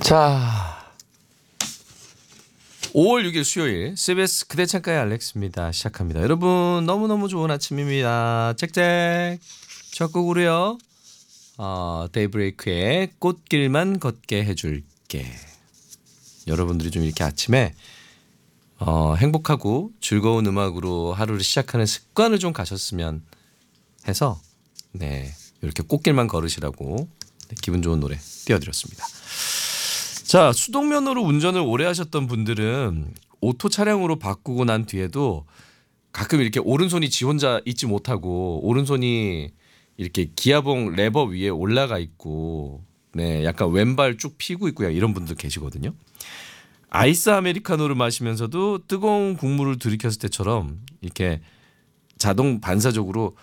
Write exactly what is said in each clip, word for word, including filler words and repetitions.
자, 오월 육일 수요일 씨비에스 그대 창가의 알렉스입니다. 시작합니다. 여러분 너무너무 좋은 아침입니다. 짹짹 첫 곡으로요. 어, 데이브레이크의 꽃길만 걷게 해줄게. 여러분들이 좀 이렇게 아침에 어, 행복하고 즐거운 음악으로 하루를 시작하는 습관을 좀 가셨으면 해서 네, 이렇게 꽃길만 걸으시라고 네, 기분 좋은 노래 띄워드렸습니다. 자, 수동면허로 운전을 오래 하셨던 분들은 오토 차량으로 바꾸고 난 뒤에도 가끔 이렇게 오른손이 지 혼자 있지 못하고 오른손이 이렇게 기아봉 레버 위에 올라가 있고 네, 약간 왼발 쭉 피고 있고 이런 분들 계시거든요. 아이스 아메리카노를 마시면서도 뜨거운 국물을 들이켰을 때처럼 이렇게 자동 반사적으로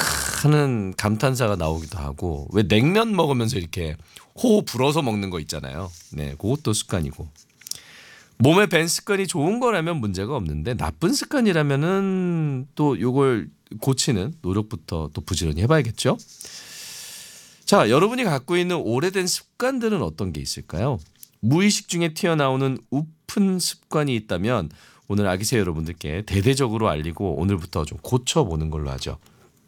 큰 감탄사가 나오기도 하고, 왜 냉면 먹으면서 이렇게 호 불어서 먹는 거 있잖아요. 네, 그것도 습관이고. 몸에 밴 습관이 좋은 거라면 문제가 없는데 나쁜 습관이라면은 또 이걸 고치는 노력부터 또 부지런히 해봐야겠죠. 자, 여러분이 갖고 있는 오래된 습관들은 어떤 게 있을까요? 무의식 중에 튀어나오는 우픈 습관이 있다면 오늘 아기새 여러분들께 대대적으로 알리고 오늘부터 좀 고쳐보는 걸로 하죠.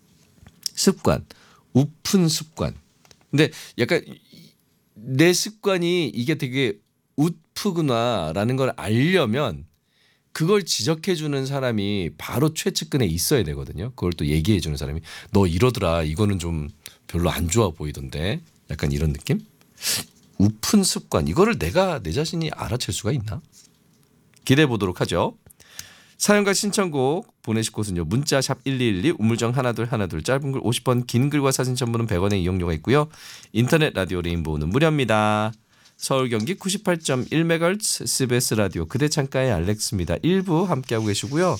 습관, 우픈 습관. 근데 약간 내 습관이 이게 되게 우프구나라는 걸 알려면 그걸 지적해주는 사람이 바로 최측근에 있어야 되거든요. 그걸 또 얘기해주는 사람이 너 이러더라, 이거는 좀 별로 안 좋아 보이던데, 약간 이런 느낌? 우픈 습관, 이거를 내가 내 자신이 알아챌 수가 있나? 기대해 보도록 하죠. 사연과 신청곡 보내실 곳은요. 문자 샵 일이일이, 우물정 하나둘 하나둘, 짧은 글 오십 원, 긴 글과 사진 첨부는 백 원의 이용료가 있고요. 인터넷 라디오 레인보우는 무료입니다. 서울 경기 구십팔 점 일 메가헤르츠 씨비에스 라디오 그대 창가의 알렉스입니다. 일 부 함께하고 계시고요.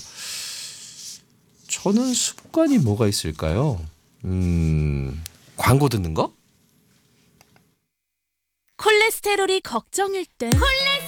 저는 습관이 뭐가 있을까요? 음, 광고 듣는 거? 콜레스테롤이 걱정일 땐 콜레스테롤